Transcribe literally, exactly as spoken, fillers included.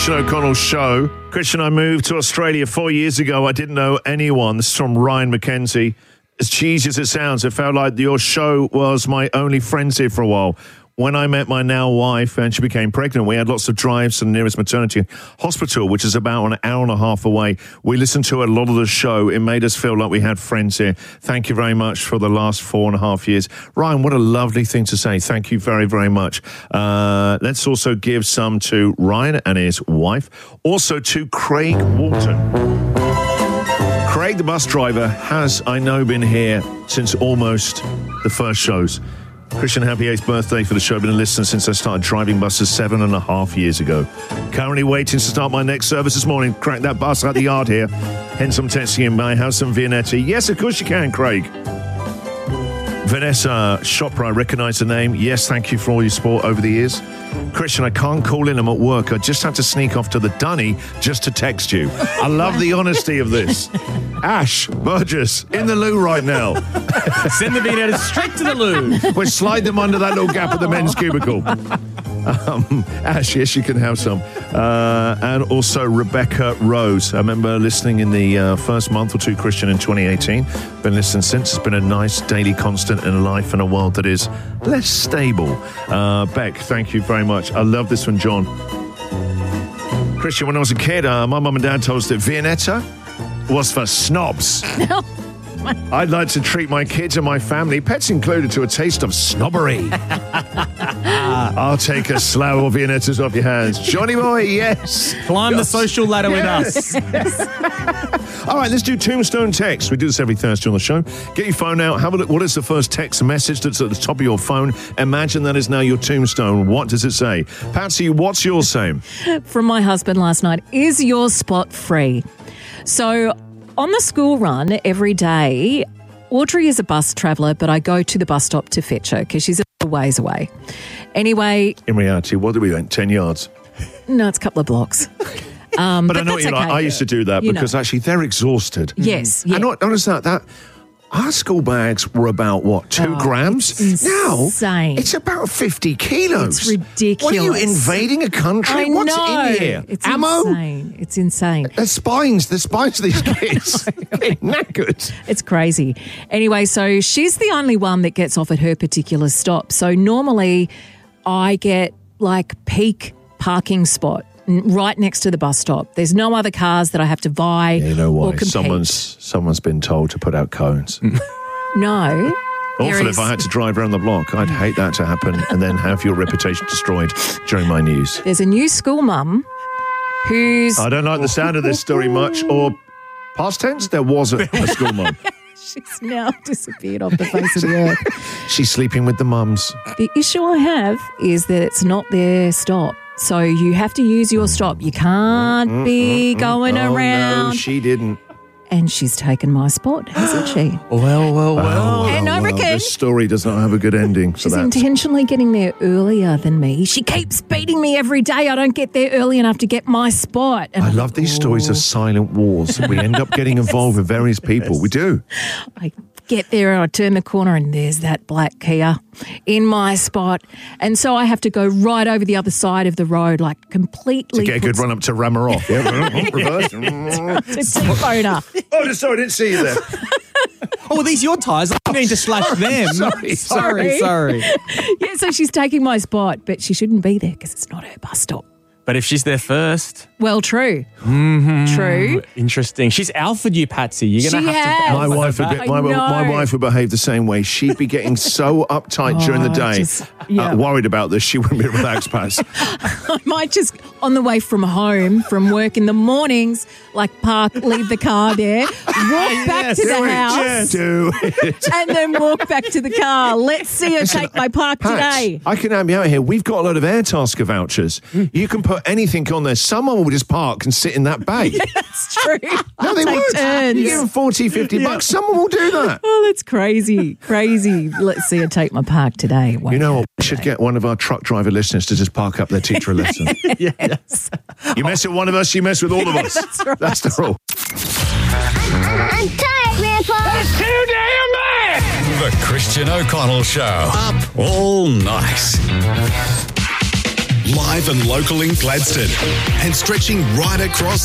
Christian O'Connell Show. Christian, I moved to Australia four years ago. I didn't know anyone. This is from Ryan McKenzie. As cheesy as it sounds, it felt like your show was my only friends here for a while. When I met my now wife and she became pregnant, we had lots of drives to the nearest maternity hospital, which is about an hour and a half away. We listened to a lot of the show. It made us feel like we had friends here. Thank you very much for the last four and a half years. Ryan, what a lovely thing to say. Thank you very, very much. Uh, let's also give some to Ryan and his wife. Also to Craig Walton. Craig, the bus driver, has, I know, been here since almost the first shows. Christian, happy eighth birthday for the show. I've been a listener since I started driving buses seven and a half years ago. Currently waiting to start my next service this morning. Crack that bus at the yard here. Hence I'm texting in my house and Viennetta. Yes, of course you can, Craig. Vanessa Chopra, I recognise the name. Yes, thank you for all your support over the years. Christian, I can't call in. I'm at work. I just had to sneak off to the dunny just to text you. I love the honesty of this. Ash Burgess, in the loo right now. Send the Viennetta straight to the loo. We'll slide them under that little gap of the men's cubicle. Um, Ash, yes, you can have some. Uh, and also Rebecca Rose. I remember listening in the uh, first month or two, Christian, in twenty eighteen. Been listening since. It's been a nice daily constant in life and a world that is less stable. Uh, Beck, thank you very much. I love this one, John. Christian, when I was a kid, uh, my mum and dad told us that Viennetta was for snobs. No. I'd like to treat my kids and my family, pets included, to a taste of snobbery. I'll take a slough of Viennettas off your hands. Johnny boy, yes. Climb the social ladder yes. with us. All right, let's do Tombstone text. We do this every Thursday on the show. Get your phone out. Have a look. What is the first text message that's at the top of your phone? Imagine that is now your tombstone. What does it say? Patsy, what's yours saying? From my husband last night, is your spot free? So on the school run every day, Audrey is a bus traveller, but I go to the bus stop to fetch her because she's a ways away. Anyway. In reality, what do we went? ten yards? No, it's a couple of blocks. Um, but, but I know what you're okay. like. I used to do that you because know. actually they're exhausted. Yes. Yeah. And not honest that that our school bags were about what two oh, grams. It's now insane. it's about fifty kilos. It's ridiculous. What are you invading a country? I What's know. in here? It's Ammo? insane. It's insane. The spines, the spines of these kids. Knackered. It's crazy. Anyway, so she's the only one that gets off at her particular stop. So normally I get like peak parking spot right next to the bus stop. There's no other cars that I have to vie Yeah, you know or why? compete. Someone's someone's been told to put out cones. No. there Awful is- if I had to drive around the block. I'd hate that to happen and then have your reputation destroyed during my news. There's a new school mum who's... I don't like the sound of this story much. Or past tense, there was a, a school mum. She's now disappeared off the face of the earth. She's sleeping with the mums. The issue I have is that it's not their stop. So you have to use your stop. You can't be going Oh, around. no, she didn't. And she's taken my spot, hasn't she? Well, well, well. And I reckon- This story does not have a good ending for She's that. intentionally getting there earlier than me. She keeps beating me every day. I don't get there early enough to get my spot. And I love these stories of silent wars. We end up getting involved with various people. We do. I get there and I turn the corner and there's that black Kia in my spot. And so I have to go right over the other side of the road, like completely. To get a good puts- run up to ram her off. Yeah, reverse. It's a T-phone her. Oh, sorry, I didn't see you there. Oh, are these your tyres? I need to slash them. Sorry, sorry, sorry. Yeah, so she's taking my spot, but she shouldn't be there because it's not her bus stop. But if she's there first, Well, true. mm-hmm. True. Interesting. She's alphaed you, Patsy. You're going She to have has. to. My alpha wife, her would be, back. my, I my know. wife would behave the same way. She'd be getting so uptight during the Oh, day, just- yeah. uh, worried about this. She wouldn't be relaxed, Pats. I might just, on the way from home, from work in the mornings, like park, leave the car there, walk back to Do the it, house, Do it. and then walk back to the car. Let's see her take my park Pats, today. I can help you out here. We've got a lot of Airtasker vouchers. You can put anything on there. Someone will just park and sit in that bay. That's true. No, they Take would. turns. You give them forty, fifty bucks. Someone will do that. Oh, that's crazy. Crazy. Let's see her take my park today. You know what? We should get one of our truck driver listeners to just park up their teacher a lesson. Yes. You mess with one of us, you mess with all of us. That's right. That's the rule. I'm tired, Grandpa. That's too damn bad! The Christian O'Connell Show. Up all night. Live and local in Gladstone and stretching right across